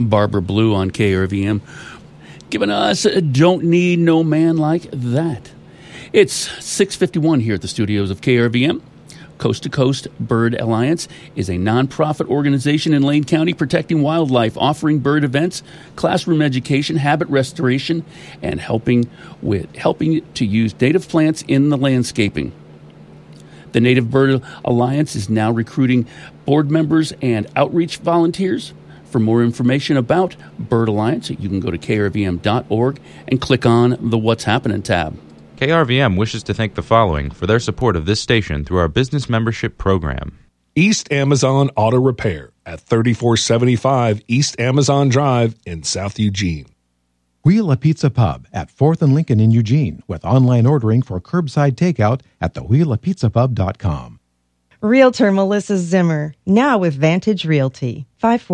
Barbara Blue on KRVM, giving us Don't Need No Man Like That. It's 6:51 here at the studios of KRVM. Coast to Coast Bird Alliance is a nonprofit organization in Lane County protecting wildlife, offering bird events, classroom education, habit restoration, and helping to use native plants in the landscaping. The Native Bird Alliance is now recruiting board members and outreach volunteers. For more information about Bird Alliance, you can go to krvm.org and click on the What's Happening tab. KRVM wishes to thank the following for their support of this station through our business membership program. East Amazon Auto Repair at 3475 East Amazon Drive in South Eugene. Wheel a Pizza Pub at 4th and Lincoln in Eugene with online ordering for curbside takeout at thewheelapizzapub.com. Realtor Melissa Zimmer, now with Vantage Realty,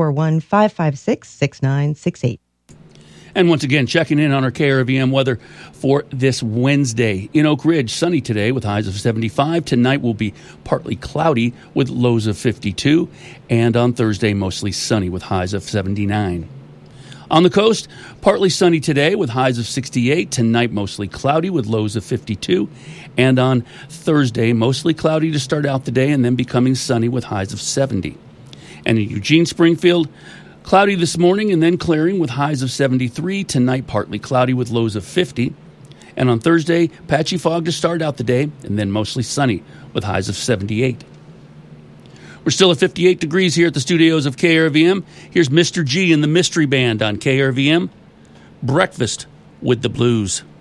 541-556-6968. And once again, checking in on our KRVM weather for this Wednesday. In Oak Ridge, sunny today with highs of 75. Tonight will be partly cloudy with lows of 52. And on Thursday, mostly sunny with highs of 79. On the coast, partly sunny today with highs of 68. Tonight, mostly cloudy with lows of 52. And on Thursday, mostly cloudy to start out the day and then becoming sunny with highs of 70. And in Eugene, Springfield, cloudy this morning and then clearing with highs of 73. Tonight, partly cloudy with lows of 50. And on Thursday, patchy fog to start out the day and then mostly sunny with highs of 78. We're still at 58 degrees here at the studios of KRVM. Here's Mr. G and the Mystery Band on KRVM. Breakfast with the Blues.